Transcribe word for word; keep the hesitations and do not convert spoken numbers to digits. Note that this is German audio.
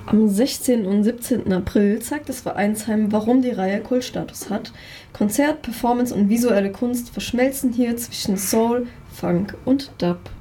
Am sechzehnten und siebzehnten April zeigt das Vereinsheim, warum die Reihe Kultstatus hat. Konzert, Performance und visuelle Kunst verschmelzen hier zwischen Soul, Funk und Dub.